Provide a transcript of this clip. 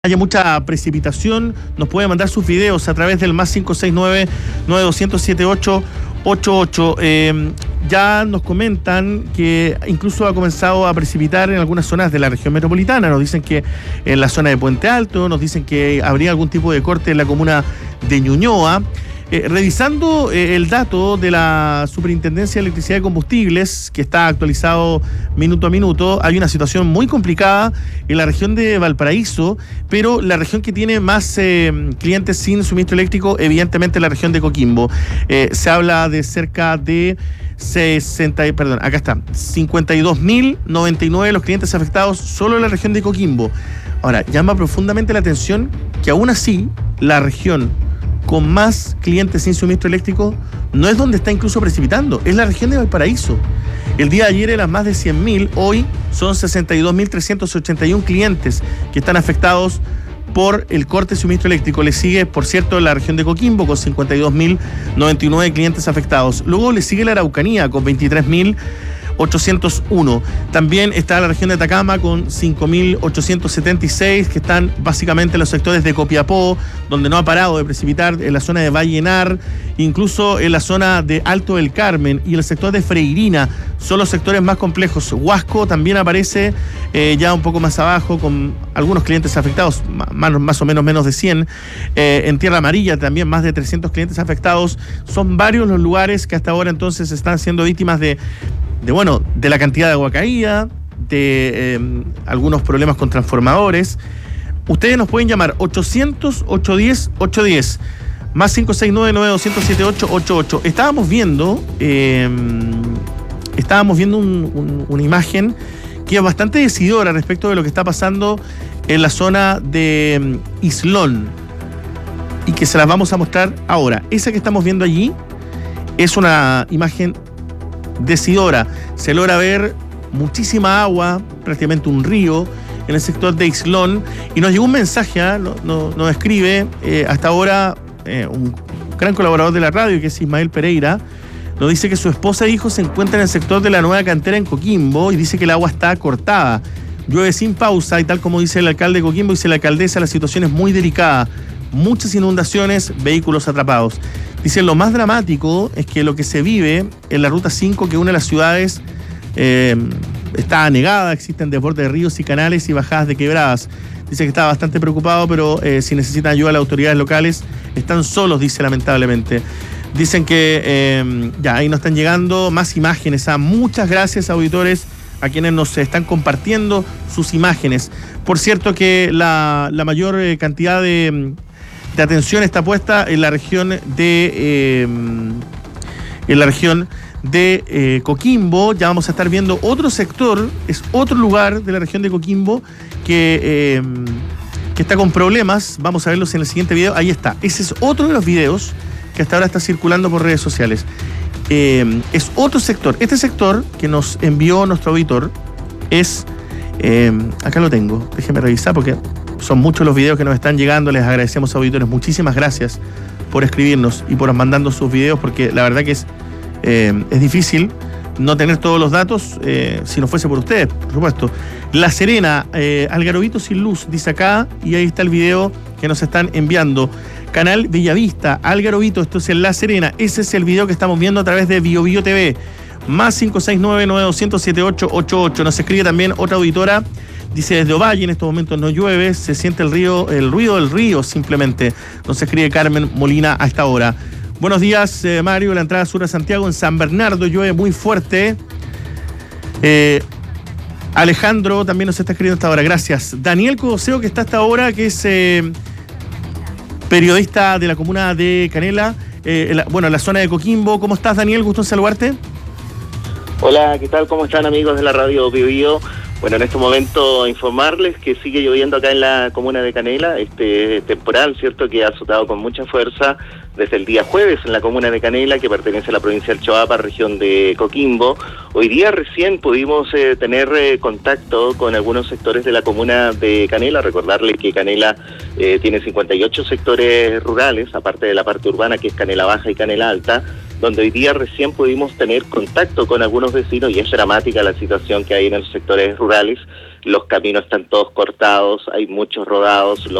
haya mucha precipitación, nos puede mandar sus videos a través del más 569-9200-7888. Ya nos comentan que incluso ha comenzado a precipitar en algunas zonas de la región metropolitana. Nos dicen que en la zona de Puente Alto, nos dicen que habría algún tipo de corte en la comuna de Ñuñoa. Revisando el dato de la Superintendencia de Electricidad y Combustibles, que está actualizado minuto a minuto, hay una situación muy complicada en la región de Valparaíso, pero la región que tiene más clientes sin suministro eléctrico, evidentemente la región de Coquimbo. Se habla de cerca de 52.099 los clientes afectados solo en la región de Coquimbo. Ahora, llama profundamente la atención que aún así la región con más clientes sin suministro eléctrico no es donde está incluso precipitando, es la región de Valparaíso. El día de ayer eran más de 100.000, hoy son 62.381 clientes que están afectados por el corte de suministro eléctrico. Le sigue, por cierto, la región de Coquimbo con 52.099 clientes afectados. Luego le sigue la Araucanía con 23.801. También está la región de Atacama con 5.876, que están básicamente en los sectores de Copiapó, donde no ha parado de precipitar, en la zona de Vallenar, incluso en la zona de Alto del Carmen y el sector de Freirina, son los sectores más complejos. Huasco también aparece ya un poco más abajo, con algunos clientes afectados, más o menos menos de 100. En Tierra Amarilla también más de 300 clientes afectados. Son varios los lugares que hasta ahora entonces están siendo víctimas de la cantidad de agua caída, de algunos problemas con transformadores. Ustedes nos pueden llamar 800-810-810, más 569-9200-7888. Estábamos viendo una imagen que es bastante decidora respecto de lo que está pasando en la zona de Islón, y que se las vamos a mostrar ahora. Esa que estamos viendo allí es una imagen decidora. Se logra ver muchísima agua, prácticamente un río, en el sector de Islón, y nos llegó un mensaje, nos escribe hasta ahora un gran colaborador de la radio, que es Ismael Pereira. Nos dice que su esposa e hijos se encuentran en el sector de la nueva cantera en Coquimbo, y dice que el agua está cortada, llueve sin pausa, y tal como dice el alcalde de Coquimbo, dice la alcaldesa, la situación es muy delicada, muchas inundaciones, vehículos atrapados. Dice, lo más dramático es que lo que se vive en la Ruta 5, que une las ciudades, está anegada, existen desbordes de ríos y canales y bajadas de quebradas. Dice que está bastante preocupado, pero si necesitan ayuda a las autoridades locales, están solos, dice, lamentablemente. Dicen que ya ahí nos están llegando más imágenes. Muchas gracias, auditores, a quienes nos están compartiendo sus imágenes. Por cierto que la mayor cantidad de atención está puesta en la región de Coquimbo. Ya vamos a estar viendo otro sector, es otro lugar de la región de Coquimbo que está con problemas. Vamos a verlos en el siguiente video. Ahí está. Ese es otro de los videos que hasta ahora está circulando por redes sociales. Es otro sector. Este sector que nos envió nuestro auditor es... acá lo tengo. Déjeme revisar porque son muchos los videos que nos están llegando. Les agradecemos, auditores. Muchísimas gracias por escribirnos y por mandando sus videos, porque la verdad que es difícil no tener todos los datos si no fuese por ustedes, por supuesto. La Serena, Algarobito sin luz, dice acá, y ahí está el video que nos están enviando. Canal Bellavista, Algarobito, esto es en La Serena. Ese es el video que estamos viendo a través de BioBio TV. Más 569-9200-7888. Nos escribe también otra auditora. Dice, desde Ovalle en estos momentos no llueve, se siente el ruido del río simplemente. Nos escribe Carmen Molina a esta hora. Buenos días, Mario. La entrada sur a Santiago en San Bernardo llueve muy fuerte. Alejandro también nos está escribiendo hasta ahora. Gracias. Daniel Codoseo, que está hasta ahora, que es periodista de la comuna de Canela, la zona de Coquimbo. ¿Cómo estás, Daniel? Gusto en saludarte. Hola, ¿qué tal? ¿Cómo están, amigos de la radio BioBio? Bueno, en este momento informarles que sigue lloviendo acá en la comuna de Canela, este temporal, ¿cierto?, que ha azotado con mucha fuerza desde el día jueves en la comuna de Canela, que pertenece a la provincia del Choapa, región de Coquimbo. Hoy día recién pudimos tener contacto con algunos sectores de la comuna de Canela. Recordarles que Canela tiene 58 sectores rurales, aparte de la parte urbana, que es Canela Baja y Canela Alta, donde hoy día recién pudimos tener contacto con algunos vecinos, y es dramática la situación que hay en los sectores rurales. los caminos están todos cortados, hay muchos rodados,